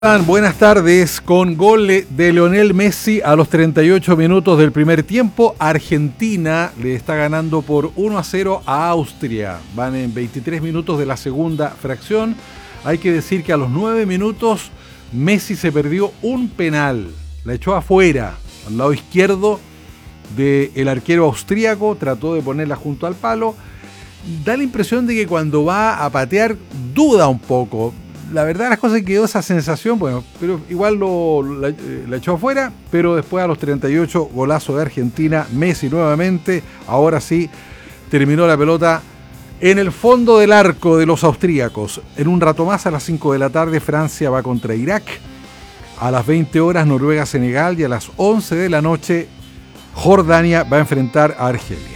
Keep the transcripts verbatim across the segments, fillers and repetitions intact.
Buenas tardes. Con gol de Lionel Messi a los treinta y ocho minutos del primer tiempo, Argentina le está ganando por uno a cero a Austria. Van en veintitrés minutos de la segunda fracción. Hay que decir que a los nueve minutos Messi se perdió un penal. La echó afuera, al lado izquierdo del arquero austríaco. Trató de ponerla junto al palo. Da la impresión de que cuando va a patear duda un poco. La verdad las cosas quedó esa sensación, bueno, pero igual lo, la, la echó afuera, pero después a los treinta y ocho, golazo de Argentina, Messi nuevamente, ahora sí, terminó la pelota en el fondo del arco de los austríacos. En un rato más, a las cinco de la tarde, Francia va contra Irak, a las veinte horas Noruega-Senegal y a las once de la noche Jordania va a enfrentar a Argelia.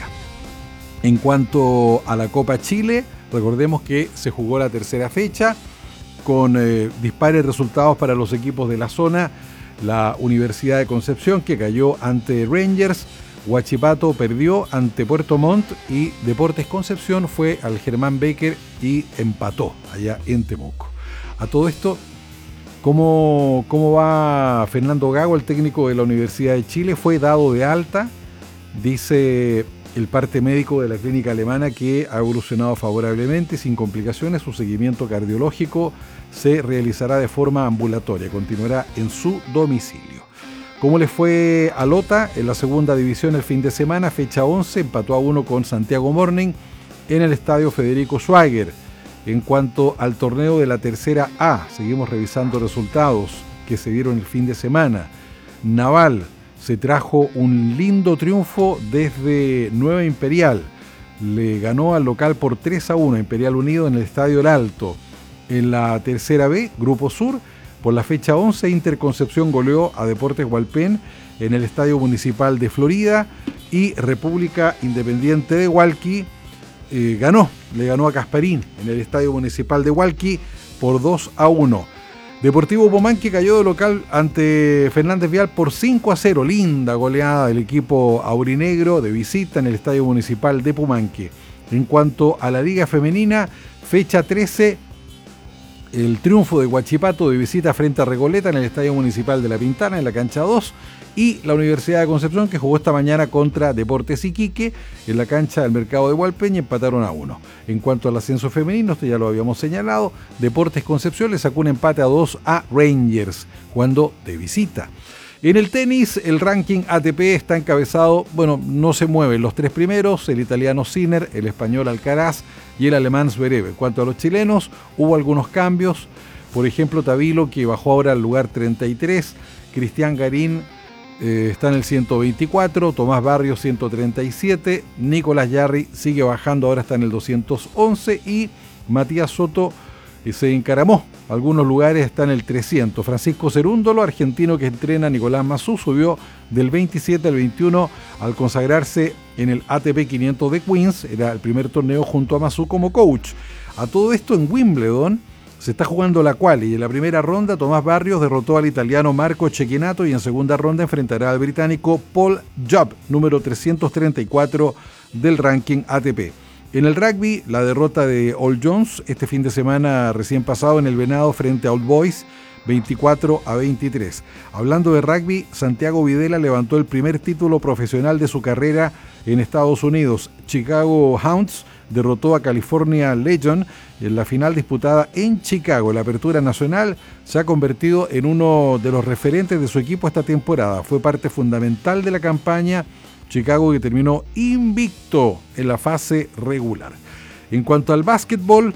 En cuanto a la Copa Chile, recordemos que se jugó la tercera fecha, con eh, dispares resultados para los equipos de la zona. La Universidad de Concepción, que cayó ante Rangers, Huachipato perdió ante Puerto Montt y Deportes Concepción fue al Germán Becker y empató allá en Temuco. A todo esto, ¿cómo, cómo va Fernando Gago, el técnico de la Universidad de Chile? Fue dado de alta, dice el parte médico de la clínica alemana que ha evolucionado favorablemente, sin complicaciones. Su seguimiento cardiológico se realizará de forma ambulatoria, continuará en su domicilio. ¿Cómo le fue a Lota en la segunda división el fin de semana? Fecha once, empató a uno con Santiago Morning en el estadio Federico Schwager. En cuanto al torneo de la tercera A, seguimos revisando resultados que se dieron el fin de semana. Naval se trajo un lindo triunfo desde Nueva Imperial. Le ganó al local por tres a uno, Imperial Unido, en el Estadio El Alto. En la tercera B, Grupo Sur, por la fecha once, Interconcepción goleó a Deportes Hualpén en el Estadio Municipal de Florida y República Independiente de Hualqui eh, ganó, le ganó a Casparín en el Estadio Municipal de Hualqui por dos a uno. Deportivo Pomanque cayó de local ante Fernández Vial por cinco a cero. Linda goleada del equipo aurinegro de visita en el Estadio Municipal de Pomanque. En cuanto a la Liga Femenina, fecha trece, el triunfo de Huachipato de visita frente a Recoleta en el Estadio Municipal de La Pintana, en la cancha dos. Y la Universidad de Concepción, que jugó esta mañana contra Deportes Iquique en la cancha del Mercado de Hualpén y empataron a uno. En cuanto al ascenso femenino, esto ya lo habíamos señalado, Deportes Concepción le sacó un empate a dos a Rangers, jugando de visita. En el tenis, el ranking A T P está encabezado, bueno, no se mueven los tres primeros, el italiano Sinner, el español Alcaraz y el alemán Zverev. En cuanto a los chilenos, hubo algunos cambios, por ejemplo, Tabilo, que bajó ahora al lugar treinta y tres, Cristian Garín eh, está en el ciento veinticuatro, Tomás Barrios ciento treinta y siete, Nicolás Yarri sigue bajando, ahora está en el doscientos once y Matías Soto eh, se encaramó. Algunos lugares están en el trescientos. Francisco Cerúndolo, argentino que entrena a Nicolás Massú, subió del veintisiete al veintiuno al consagrarse en el A T P quinientos de Queens. Era el primer torneo junto a Massú como coach. A todo esto, en Wimbledon se está jugando la quali y en la primera ronda Tomás Barrios derrotó al italiano Marco Cecchinato y en segunda ronda enfrentará al británico Paul Job, número trescientos treinta y cuatro del ranking A T P. En el rugby, la derrota de All Jones este fin de semana recién pasado en el Venado frente a Old Boys, veinticuatro a veintitrés. Hablando de rugby, Santiago Videla levantó el primer título profesional de su carrera en Estados Unidos. Chicago Hounds derrotó a California Legion en la final disputada en Chicago. La apertura nacional se ha convertido en uno de los referentes de su equipo esta temporada. Fue parte fundamental de la campaña Chicago, que terminó invicto en la fase regular. En cuanto al básquetbol,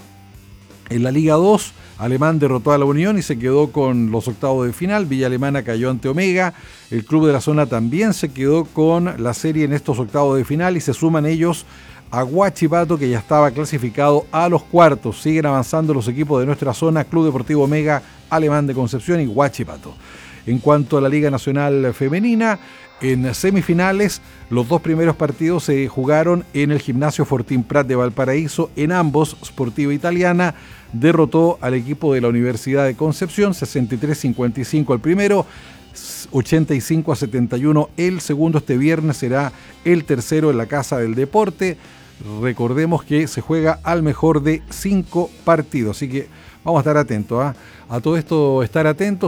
en la Liga dos, Alemán derrotó a la Unión y se quedó con los octavos de final. Villa Alemana cayó ante Omega. El club de la zona también se quedó con la serie en estos octavos de final y se suman ellos a Huachipato, que ya estaba clasificado a los cuartos. Siguen avanzando los equipos de nuestra zona, Club Deportivo Omega, Alemán de Concepción y Huachipato. En cuanto a la Liga Nacional Femenina, en semifinales, los dos primeros partidos se jugaron en el Gimnasio Fortín Prat de Valparaíso. En ambos, Sportiva Italiana derrotó al equipo de la Universidad de Concepción, sesenta y tres a cincuenta y cinco el primero, ochenta y cinco a setenta y uno el segundo. Este viernes será el tercero en la Casa del Deporte. Recordemos que se juega al mejor de cinco partidos, así que Vamos a estar atentos, ¿ah? A todo esto, estar atentos.